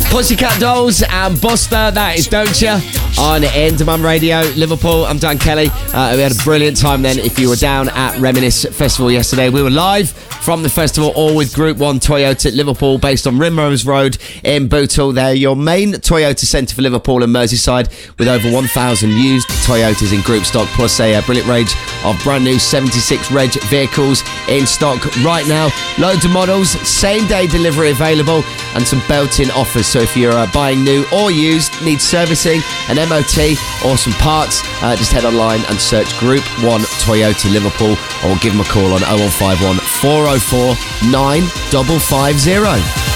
Pussycat Dolls and Buster, that is Don't Ya on Endemum Radio, Liverpool. I'm Dan Kelly. We had a brilliant time then. If you were down at Reminisce Festival yesterday, we were live from the festival, all with Group 1 Toyota Liverpool, based on Rimrose Road in Bootle. They're your main Toyota centre for Liverpool and Merseyside, with over 1,000 used Toyotas in group stock, plus a brilliant range of brand new 76 reg vehicles in stock right now. Loads of models, same day delivery available, and some built-in offers. So if you're buying new or used, need servicing, an MOT or some parts, just head online and search Group 1 Toyota Liverpool, or give them a call on 0151 404 9550.